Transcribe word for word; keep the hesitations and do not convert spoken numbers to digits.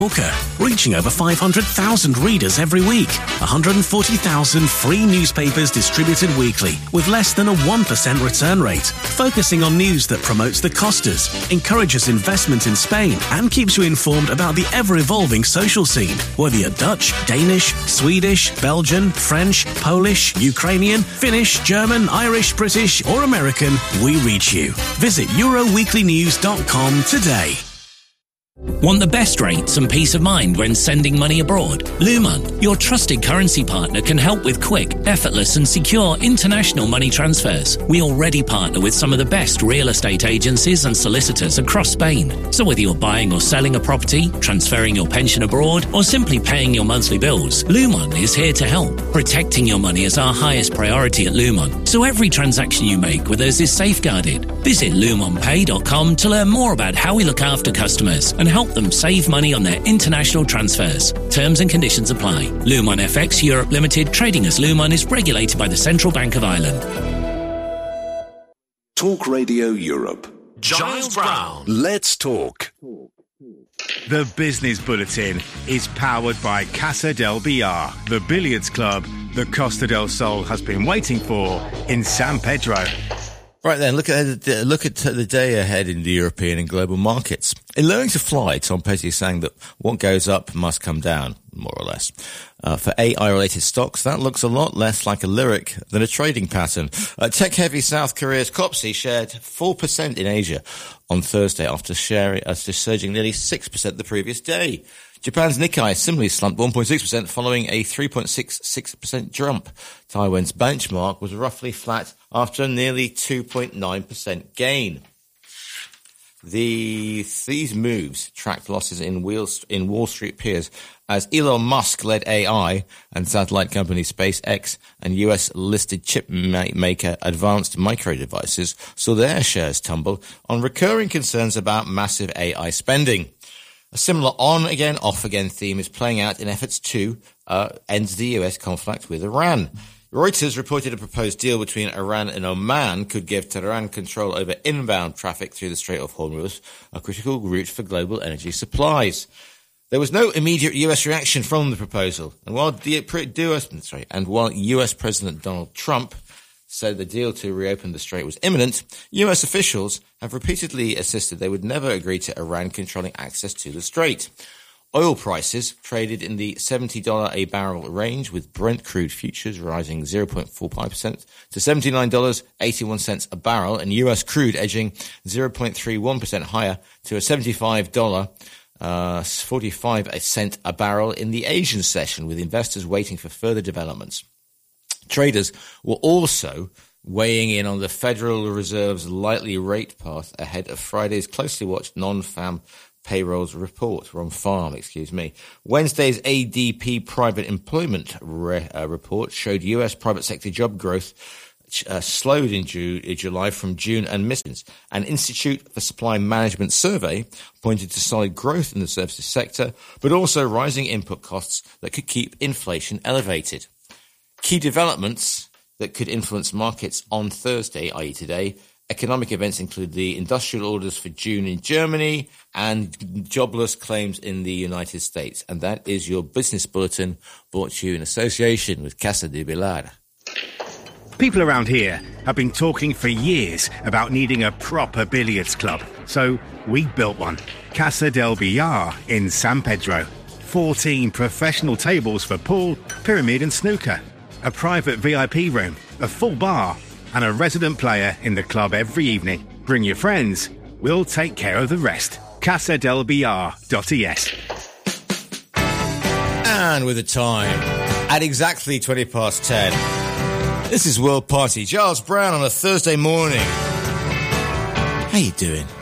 Walker, reaching over five hundred thousand readers every week. one hundred forty thousand free newspapers distributed weekly with less than a one percent return rate. Focusing on news that promotes the Costas, encourages investment in Spain and keeps you informed about the ever-evolving social scene. Whether you're Dutch, Danish, Swedish, Belgian, French, Polish, Ukrainian, Finnish, German, Irish, British or American, we reach you. Visit euro weekly news dot com today. Want the best rates and peace of mind when sending money abroad? Luman, your trusted currency partner, can help with quick, effortless and secure international money transfers. We already partner with some of the best real estate agencies and solicitors across Spain. So whether you're buying or selling a property, transferring your pension abroad, or simply paying your monthly bills, Luman is here to help. Protecting your money is our highest priority at Luman, so every transaction you make with us is safeguarded. Visit luman pay dot com to learn more about how we look after customers and help them save money on their international transfers. Terms and conditions apply. Luman F X Europe Limited, trading as Luman, is regulated by the Central Bank of Ireland. Talk Radio Europe. Giles Brown. Let's talk. The Business Bulletin is powered by Casa del Billar, the billiards club the Costa del Sol has been waiting for in San Pedro. Right then, look at the, look at the day ahead in the European and global markets. In learning to fly, Tom Petty is saying that what goes up must come down, more or less. Uh, for A I-related stocks, that looks a lot less like a lyric than a trading pattern. Uh, tech-heavy South Korea's Copsey shared four percent in Asia on Thursday after, sharing, after surging nearly six percent the previous day. Japan's Nikkei similarly slumped one point six percent following a three point six six percent jump. Taiwan's benchmark was roughly flat after a nearly two point nine percent gain. The, these moves tracked losses in, Wheel, in Wall Street peers as Elon Musk-led A I and satellite company SpaceX and U S-listed chip maker Advanced Micro Devices saw their shares tumble on recurring concerns about massive A I spending. A similar on-again, off-again theme is playing out in efforts to uh, end the U S conflict with Iran. Reuters reported a proposed deal between Iran and Oman could give Tehran control over inbound traffic through the Strait of Hormuz, a critical route for global energy supplies. There was no immediate U S reaction from the proposal, and while, the, sorry, and while U S President Donald Trump said the deal to reopen the strait was imminent, U S officials have repeatedly insisted they would never agree to Iran controlling access to the strait. Oil prices traded in the seventy dollars a barrel range, with Brent crude futures rising zero point four five percent to seventy-nine dollars and eighty-one cents a barrel, and U S crude edging zero point three one percent higher to a seventy-five dollars and forty-five cents a barrel in the Asian session, with investors waiting for further developments. Traders were also weighing in on the Federal Reserve's likely rate path ahead of Friday's closely watched non-farm payrolls report, or on farm, excuse me. Wednesday's A D P private employment re- uh, report showed U S private sector job growth uh, slowed in, Ju- in July from June and missed. An Institute for Supply Management survey pointed to solid growth in the services sector, but also rising input costs that could keep inflation elevated. Key developments that could influence markets on Thursday, that is today. Economic events include the industrial orders for June in Germany and jobless claims in the United States. And that is your business bulletin, brought to you in association with Casa del Billar. People around here have been talking for years about needing a proper billiards club. So we built one. Casa del Billar in San Pedro. fourteen professional tables for pool, pyramid and snooker. A private V I P room, a full bar, and a resident player in the club every evening. Bring your friends. We'll take care of the rest. casa del billar dot e s. And with the time, at exactly twenty past ten, this is World Party. Giles Brown on a Thursday morning. How you doing?